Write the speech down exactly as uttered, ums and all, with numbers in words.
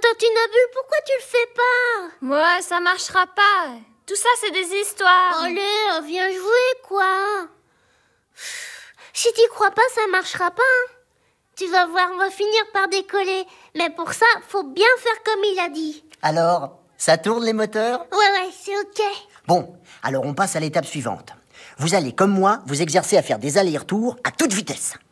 Attends, Tinabule, pourquoi tu le fais pas? Ouais, ça marchera pas. Tout ça, c'est des histoires. Allez, viens jouer, quoi. Si t'y crois pas, ça marchera pas, hein. Tu vas voir, on va finir par décoller. Mais pour ça, faut bien faire comme il a dit. Alors, ça tourne les moteurs? Ouais, ouais, c'est ok. Bon, alors on passe à l'étape suivante. Vous allez, comme moi, vous exercer à faire des allers-retours à toute vitesse.